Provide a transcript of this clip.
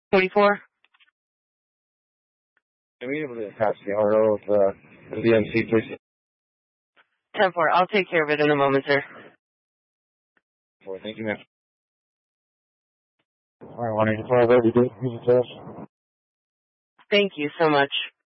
44? Are we able to attach the RO of the VMC, please? 10-4. I'll take care of it in a moment, sir. Thank you, ma'am. All right, 185, what we do? Use the test. Thank you so much.